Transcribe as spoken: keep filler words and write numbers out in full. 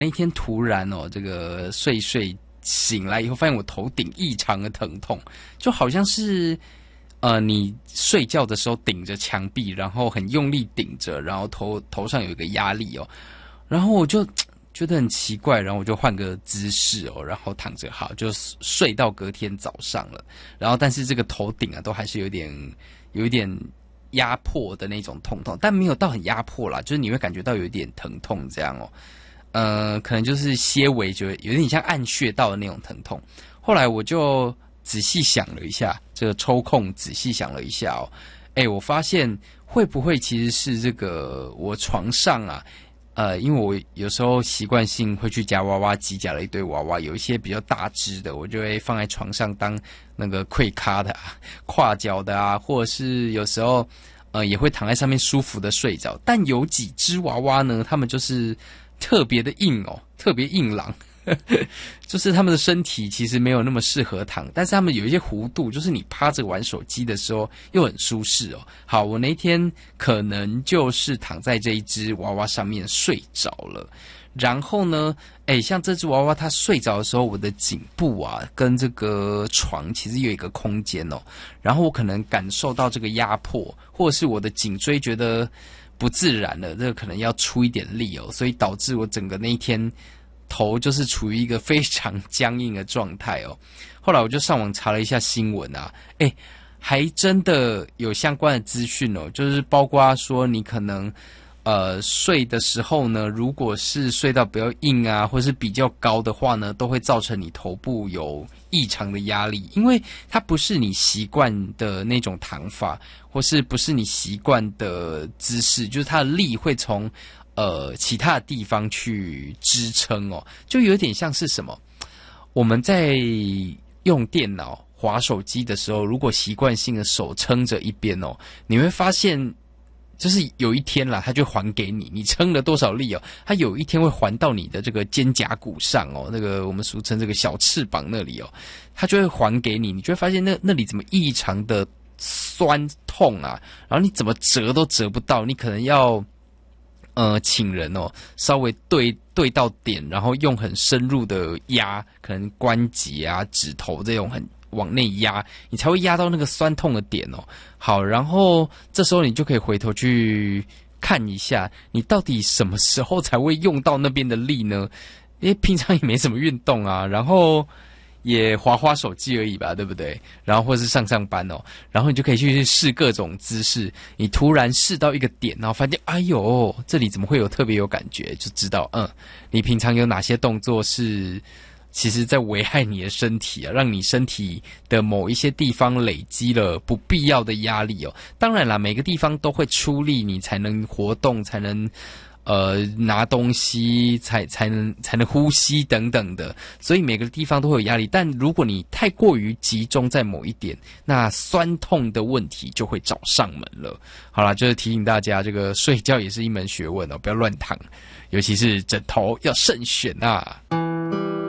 那一天突然哦，这个睡睡醒来以后，发现我头顶异常的疼痛，就好像是呃你睡觉的时候顶着墙壁，然后很用力顶着，然后头头上有一个压力哦，然后我就觉得很奇怪，然后我就换个姿势哦，然后躺着好，就睡到隔天早上了。然后但是这个头顶啊，都还是有点有一点压迫的那种痛痛，但没有到很压迫啦，就是你会感觉到有一点疼痛这样哦。呃，可能就是些微觉得有点像按穴道的那种疼痛。后来我就仔细想了一下，这个抽空仔细想了一下哦，哎，我发现会不会其实是这个我床上啊，呃，因为我有时候习惯性会去夹娃娃机，夹了一堆娃娃，有一些比较大只的，我就会放在床上当那个跪咖的啊、跨脚的啊，或者是有时候呃也会躺在上面舒服的睡着。但有几只娃娃呢，它们就是特别的硬哦，特别硬朗，就是他们的身体其实没有那么适合躺，但是他们有一些弧度，就是你趴着玩手机的时候又很舒适哦。好，我那天可能就是躺在这一只娃娃上面睡着了，然后呢，哎，像这只娃娃它睡着的时候，我的颈部啊跟这个床其实有一个空间哦，然后我可能感受到这个压迫，或者是我的颈椎觉得不自然了，这个可能要出一点力哦，所以导致我整个那一天头就是处于一个非常僵硬的状态哦。后来我就上网查了一下新闻啊，诶，还真的有相关的资讯哦，就是包括说你可能呃睡的时候呢，如果是睡到比较硬啊，或是比较高的话呢，都会造成你头部有异常的压力，因为它不是你习惯的那种躺法，或是不是你习惯的姿势，就是它的力会从呃其他的地方去支撑哦，就有点像是什么，我们在用电脑滑手机的时候，如果习惯性的手撑着一边哦，你会发现就是有一天啦，它就还给你，你撑了多少力哦，它有一天会还到你的这个肩胛骨上哦，那个我们俗称这个小翅膀那里哦，它就会还给你，你就会发现那那里怎么异常的酸痛啊，然后你怎么折都折不到，你可能要呃请人哦稍微对对到点，然后用很深入的压，可能关节啊、指头这种很往内压，你才会压到那个酸痛的点哦。好，然后这时候你就可以回头去看一下，你到底什么时候才会用到那边的力呢？因为平常也没什么运动啊，然后也滑滑手机而已吧，对不对？然后或是上上班哦，然后你就可以去试各种姿势。你突然试到一个点，然后发现，哎呦，这里怎么会有特别有感觉？就知道，嗯，你平常有哪些动作是其实在危害你的身体啊，让你身体的某一些地方累积了不必要的压力哦。当然啦，每个地方都会出力，你才能活动，才能呃拿东西，才才能才能呼吸等等的，所以每个地方都会有压力。但如果你太过于集中在某一点，那酸痛的问题就会找上门了。好啦，就是提醒大家，这个睡觉也是一门学问哦，不要乱躺，尤其是枕头要慎选啊。